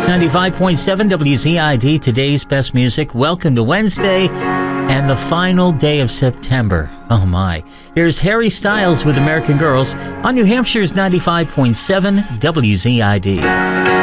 95.7 WZID, today's best music. Welcome to Wednesday and the final day of September. Oh my. Here's Harry Styles with American Girls on New Hampshire's 95.7 WZID.